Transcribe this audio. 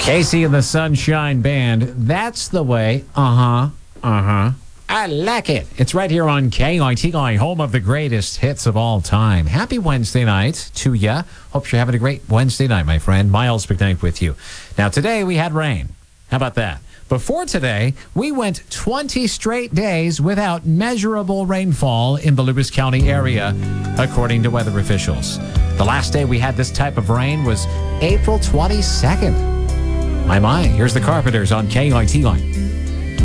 Casey and the Sunshine Band. That's the way. I like it. It's right here on KITI, home of the greatest hits of all time. Happy Wednesday night to ya. Hope you're having a great Wednesday night, my friend. Miles McKnight with you. Now, today we had rain. How about that? Before today, we went 20 straight days without measurable rainfall in the Lewis County area, according to weather officials. The last day we had this type of rain was April 22nd. My, here's the Carpenters on KITI.